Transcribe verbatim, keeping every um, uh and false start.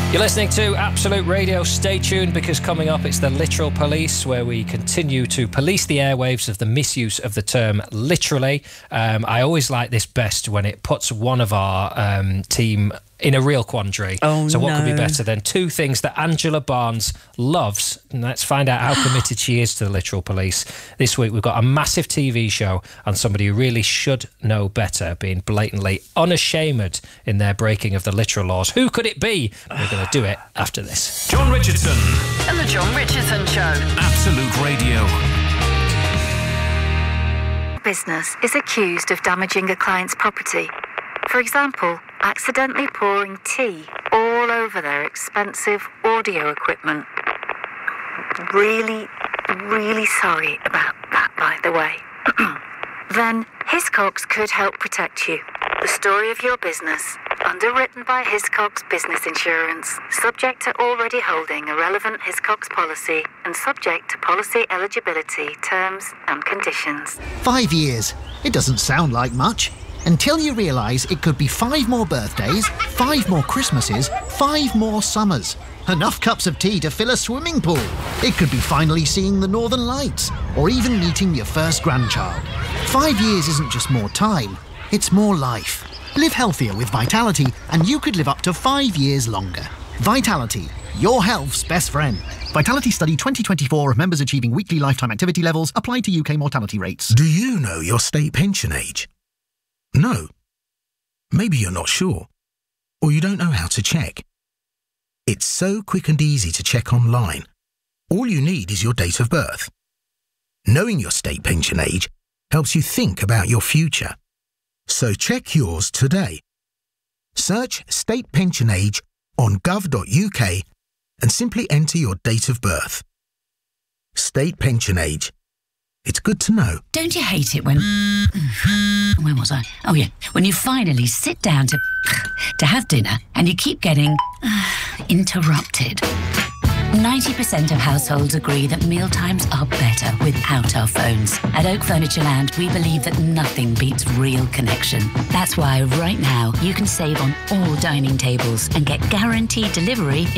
You're listening to Absolute Radio. Stay tuned, because coming up it's the Literal Police, where we continue to police the airwaves of the misuse of the term literally. Um, I always like this best when it puts one of our um, team in a real quandary. Oh, so what no. could be better than two things that Angela Barnes loves? And let's find out how committed she is to the Literal Police. This week we've got a massive T V show and somebody who really should know better being blatantly unashamed in their breaking of the literal laws. Who could it be? We're going to do it after this. John Richardson And the John Richardson Show. Absolute Radio. Business is accused of damaging a client's property. For example, accidentally pouring tea all over their expensive audio equipment. Really, really sorry about that, by the way. Then Hiscox could help protect you. The story of your business, underwritten by Hiscox Business Insurance, subject to already holding a relevant Hiscox policy and subject to policy eligibility, terms and conditions. Five years. It doesn't sound like much. Until you realise it could be five more birthdays, five more Christmases, five more summers. Enough cups of tea to fill a swimming pool. It could be finally seeing the Northern Lights, or even meeting your first grandchild. Five years isn't just more time, it's more life. Live healthier with Vitality, and you could live up to five years longer. Vitality, your health's best friend. Vitality Study twenty twenty-four of members achieving weekly lifetime activity levels applied to U K mortality rates. Do you know your state pension age? No. Maybe you're not sure, or you don't know how to check. It's so quick and easy to check online. All you need is your date of birth. Knowing your state pension age helps you think about your future. So check yours today. Search state pension age on gov dot U K and simply enter your date of birth. State pension age. It's good to know. Don't you hate it when... Where was I? Oh, yeah. When you finally sit down to... to have dinner and you keep getting... interrupted. ninety percent of households agree that mealtimes are better without our phones. At Oak Furnitureland, we believe that nothing beats real connection. That's why right now you can save on all dining tables and get guaranteed delivery